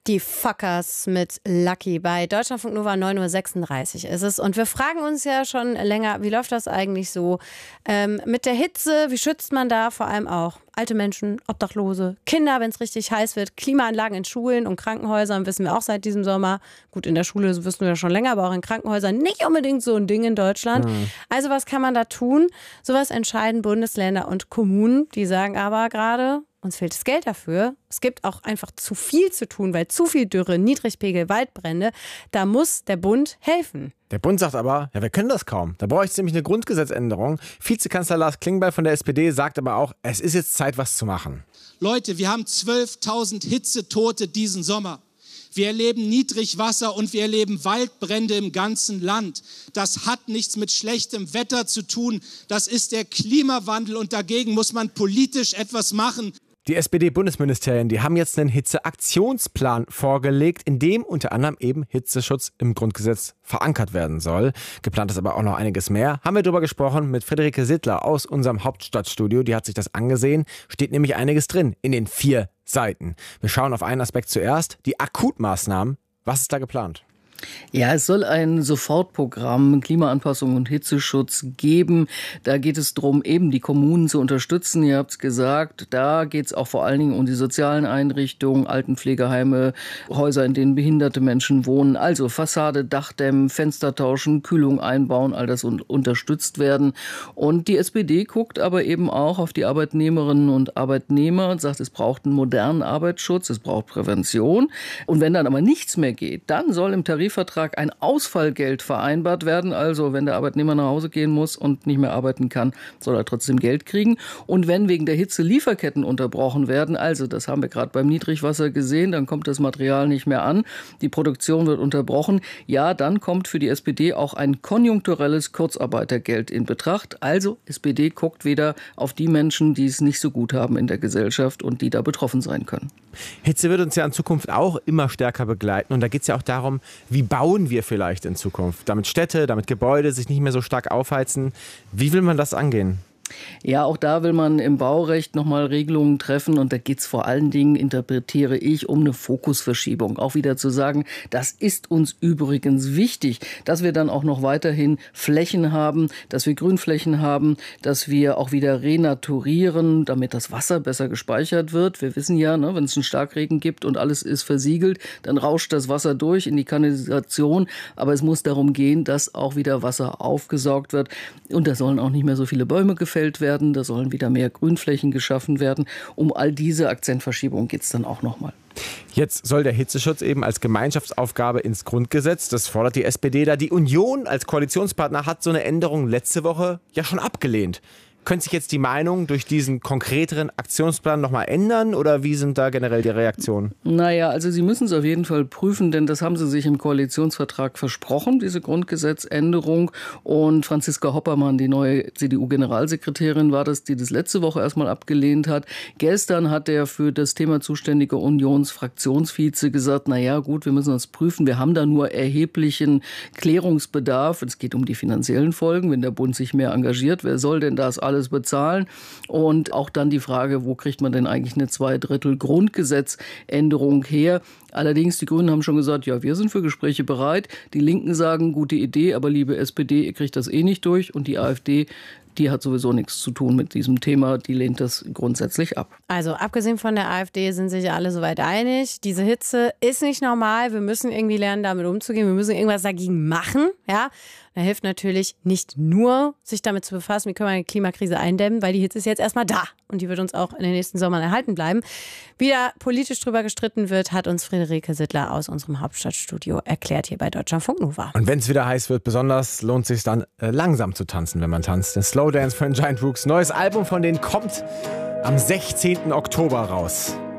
Die Fuckers mit Lucky bei Deutschlandfunk Nova 9:36 Uhr ist es. Und wir fragen uns ja schon länger, wie läuft das eigentlich so mit der Hitze? Wie schützt man da vor allem auch alte Menschen, Obdachlose, Kinder, wenn es richtig heiß wird? Klimaanlagen in Schulen und Krankenhäusern wissen wir auch seit diesem Sommer. Gut, in der Schule wissen wir ja schon länger, aber auch in Krankenhäusern nicht unbedingt so ein Ding in Deutschland. Also was kann man da tun? Sowas entscheiden Bundesländer und Kommunen. Die sagen aber gerade, uns fehlt das Geld dafür. Es gibt auch einfach zu viel zu tun, weil zu viel Dürre, Niedrigpegel, Waldbrände. Da muss der Bund helfen. Der Bund sagt aber, ja, wir können das kaum. Da brauche ich nämlich eine Grundgesetzänderung. Vizekanzler Lars Klingbeil von der SPD sagt aber auch, es ist jetzt Zeit, was zu machen. Leute, wir haben 12.000 Hitzetote diesen Sommer. Wir erleben Niedrigwasser und wir erleben Waldbrände im ganzen Land. Das hat nichts mit schlechtem Wetter zu tun. Das ist der Klimawandel und dagegen muss man politisch etwas machen. Die SPD-Bundesministerien, die haben jetzt einen Hitzeaktionsplan vorgelegt, in dem unter anderem eben Hitzeschutz im Grundgesetz verankert werden soll. Geplant ist aber auch noch einiges mehr. Haben wir darüber gesprochen mit Friederike Sittler aus unserem Hauptstadtstudio. Die hat sich das angesehen. Steht nämlich einiges drin in den 4 Seiten. Wir schauen auf einen Aspekt zuerst. Die Akutmaßnahmen. Was ist da geplant? Ja, es soll ein Sofortprogramm Klimaanpassung und Hitzeschutz geben. Da geht es darum, eben die Kommunen zu unterstützen. Ihr habt es gesagt, da geht es auch vor allen Dingen um die sozialen Einrichtungen, Altenpflegeheime, Häuser, in denen behinderte Menschen wohnen. Also Fassade, Dachdämmen, Fenster tauschen, Kühlung einbauen, all das unterstützt werden. Und die SPD guckt aber eben auch auf die Arbeitnehmerinnen und Arbeitnehmer und sagt, es braucht einen modernen Arbeitsschutz, es braucht Prävention. Und wenn dann aber nichts mehr geht, dann soll im Tarifvertrag ein Ausfallgeld vereinbart werden. Also wenn der Arbeitnehmer nach Hause gehen muss und nicht mehr arbeiten kann, soll er trotzdem Geld kriegen. Und wenn wegen der Hitze Lieferketten unterbrochen werden, also das haben wir gerade beim Niedrigwasser gesehen, dann kommt das Material nicht mehr an, die Produktion wird unterbrochen, ja, dann kommt für die SPD auch ein konjunkturelles Kurzarbeitergeld in Betracht. Also SPD guckt wieder auf die Menschen, die es nicht so gut haben in der Gesellschaft und die da betroffen sein können. Hitze wird uns ja in Zukunft auch immer stärker begleiten. Und da geht es ja auch darum, wie bauen wir vielleicht in Zukunft? Damit Städte, damit Gebäude sich nicht mehr so stark aufheizen. Wie will man das angehen? Ja, auch da will man im Baurecht nochmal Regelungen treffen und da geht es vor allen Dingen, interpretiere ich, um eine Fokusverschiebung. Auch wieder zu sagen, das ist uns übrigens wichtig, dass wir dann auch noch weiterhin Flächen haben, dass wir Grünflächen haben, dass wir auch wieder renaturieren, damit das Wasser besser gespeichert wird. Wir wissen ja, wenn es einen Starkregen gibt und alles ist versiegelt, dann rauscht das Wasser durch in die Kanalisation, aber es muss darum gehen, dass auch wieder Wasser aufgesaugt wird und da sollen auch nicht mehr so viele Bäume gefällt werden, da sollen wieder mehr Grünflächen geschaffen werden. Um all diese Akzentverschiebung geht es dann auch nochmal. Jetzt soll der Hitzeschutz eben als Gemeinschaftsaufgabe ins Grundgesetz. Das fordert die SPD da. Die Union als Koalitionspartner hat so eine Änderung letzte Woche ja schon abgelehnt. Könnte sich jetzt die Meinung durch diesen konkreteren Aktionsplan nochmal ändern oder wie sind da generell die Reaktionen? Naja, also Sie müssen es auf jeden Fall prüfen, denn das haben Sie sich im Koalitionsvertrag versprochen, diese Grundgesetzänderung. Und Franziska Hoppermann, die neue CDU-Generalsekretärin, war das, die das letzte Woche erstmal abgelehnt hat. Gestern hat der für das Thema zuständige Unionsfraktionsvize gesagt, naja gut, wir müssen das prüfen, wir haben da nur erheblichen Klärungsbedarf. Es geht um die finanziellen Folgen, wenn der Bund sich mehr engagiert, wer soll denn das alles bezahlen? Und auch dann die Frage, wo kriegt man denn eigentlich eine 2/3 Grundgesetzänderung her? Allerdings, die Grünen haben schon gesagt, ja, wir sind für Gespräche bereit. Die Linken sagen, gute Idee, aber liebe SPD, ihr kriegt das eh nicht durch. Und die AfD, die hat sowieso nichts zu tun mit diesem Thema. Die lehnt das grundsätzlich ab. Also abgesehen von der AfD sind sich alle soweit einig. Diese Hitze ist nicht normal. Wir müssen irgendwie lernen, damit umzugehen. Wir müssen irgendwas dagegen machen. Ja? Da hilft natürlich nicht nur, sich damit zu befassen, wie können wir die Klimakrise eindämmen, weil die Hitze ist jetzt erstmal da. Und die wird uns auch in den nächsten Sommern erhalten bleiben. Wie da politisch drüber gestritten wird, hat uns Friederike Sittler aus unserem Hauptstadtstudio erklärt hier bei Deutschlandfunk Nova. Und wenn es wieder heiß wird, besonders lohnt es sich dann langsam zu tanzen, wenn man tanzt. Den Slow Dance von Giant Rooks. Neues Album von denen kommt am 16. Oktober raus.